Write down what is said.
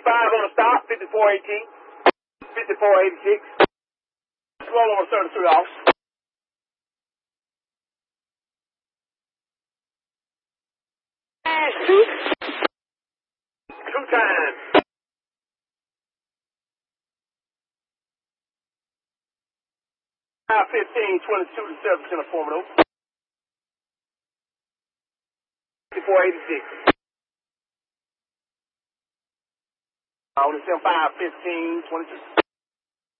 on the stop, 5418. 5486. Slow on 33 off. Two times. 1522 to 7% of Formidable. 5486. On the 75 15 22.